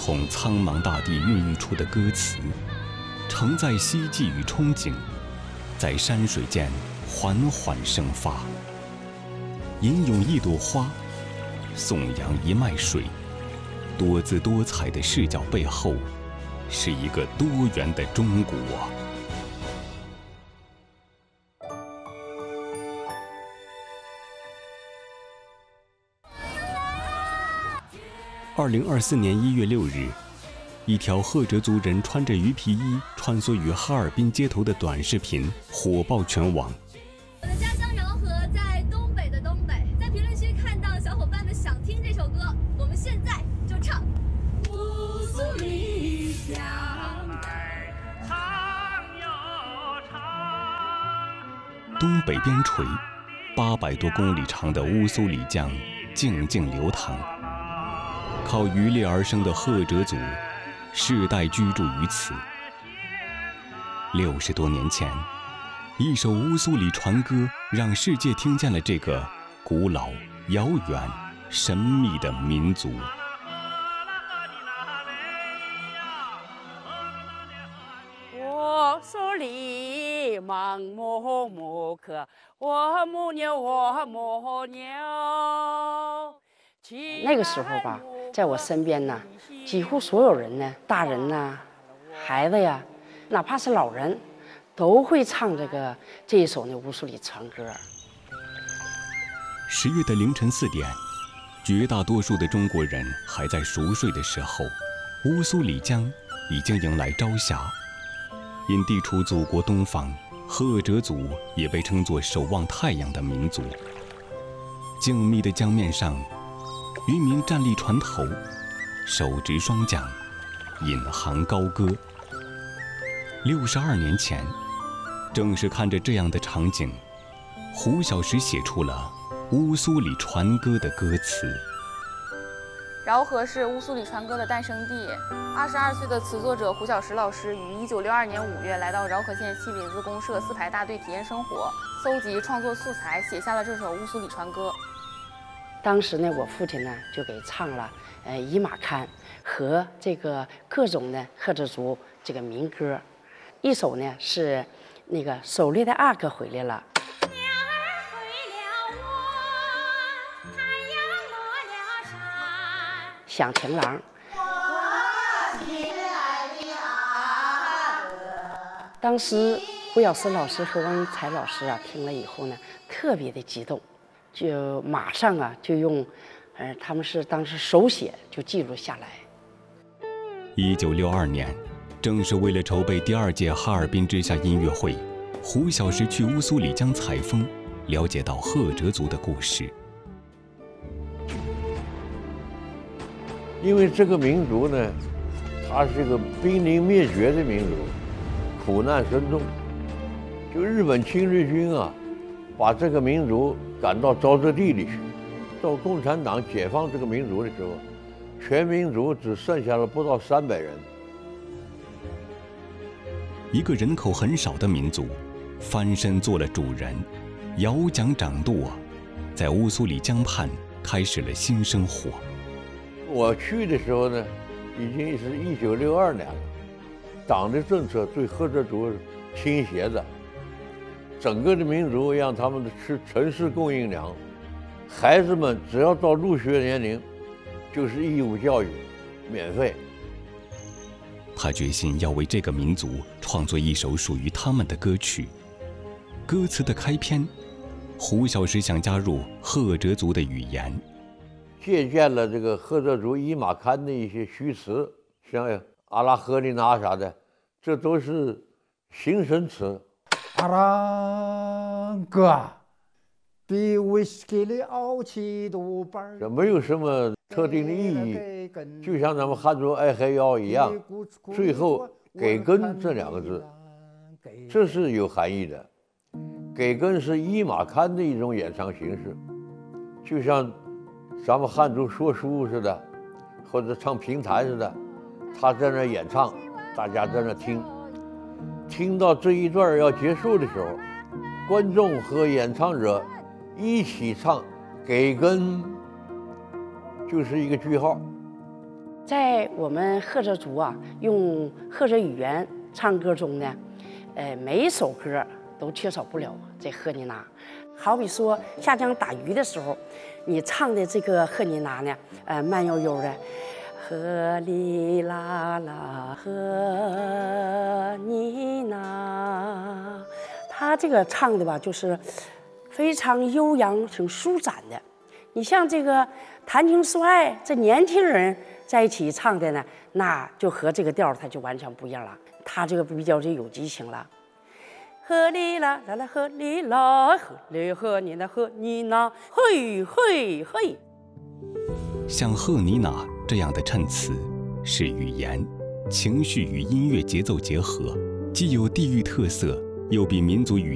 从苍茫大地孕育出的歌词，承载希冀与憧憬，在山水间缓缓生发。吟咏一朵花，颂扬一脉水，多姿多彩的视角背后，是一个多元的中国。2024年1月6日，一条赫哲族人穿着鱼皮衣穿梭于哈尔滨街头的短视频火爆全网。 我的家乡饶河在东北的东北，在评论区看到小伙伴们想听这首歌，我们现在就唱。乌苏里江北长又长， 东北边陲800多公里长的乌苏里江静静流淌，靠渔猎而生的赫哲族世代居住于此。60多年前，一首乌苏里船歌让世界听见了这个古老、遥远、神秘的民族。 乌苏里忙木木克，我母牛我母牛。 那个时候吧，在我身边呢，几乎所有人呢，大人呐、孩子呀，哪怕是老人，都会唱这一首乌苏里船歌。 10月的凌晨4点，绝大多数的中国人还在熟睡的时候，乌苏里江已经迎来朝霞。因地处祖国东方，赫哲族也被称作守望太阳的民族。静谧的江面上，渔民站立船头，手执双桨，引航高歌。62年前，正是看着这样的场景，胡小石写出了乌苏里船歌的歌词。 饶河是乌苏里船歌的诞生地。22岁的词作者胡小石老师于1962年5月来到饶河县西林子公社4排大队体验生活，搜集创作素材，写下了这首乌苏里船歌。 当时呢，我父亲呢就给唱了伊玛堪和这个各种的赫哲族这个民歌，一首呢是那个狩猎的阿哥回来了。响情郎。当时胡小石老师和王云才老师听了以后呢，特别的激动，就马上就用，他们是当时手写就记录下来。 1962年，正是为了筹备第2届哈尔滨之夏音乐会，胡小石去乌苏里江采风，了解到赫哲族的故事。 因为这个民族呢，它是个濒临灭绝的民族，苦难深重。就日本侵略军把这个民族赶到沼泽地里去。到共产党解放这个民族的时候，全民族只剩下了不到300人。 一个人口很少的民族，翻身做了主人，摇桨掌舵，在乌苏里江畔开始了新生活。 我去的时候呢，已经是1962年了，党的政策对赫哲族倾斜的，整个的民族让他们吃城市供应粮，孩子们只要到入学年龄，就是义务教育，免费。 他决心要为这个民族创作一首属于他们的歌曲。歌词的开篇，胡小石想加入赫哲族的语言， 借鉴了这个赫哲族伊玛堪的一些虚词，像阿拉赫里纳啥的，这都是形声词。 阿拉哥，比威士忌的傲气多半， 这没有什么特定的意义，就像咱们汉族爱海妖一样，最后给根这2个字，这是有含义的。给根是伊玛堪的一种演唱形式，就像咱们汉族说书似的，或者唱评弹似的，他在那演唱，大家在那听，听到这一段要结束的时候，观众和演唱者一起唱给根，就是一个句号。 在我们赫哲族啊，用赫哲语言唱歌中呢，每一首歌都缺少不了这赫尼拿。好比说下江打鱼的时候，你唱的这个赫尼拿呢，慢悠悠的，赫里啦啦赫尼拿，他这个唱的吧，就是非常悠扬、挺舒展的。你像这个谈情说爱，这年轻人在一起唱的呢，那就和这个调它就完全不一样了。他这个比较就有激情了。呵哩啦啦啦呵哩啦，呵哩呵你那呵你那，嘿嘿嘿。 像赫尼娜这样的衬词，是语言、情绪与音乐节奏结合，既有地域特色，又比民族语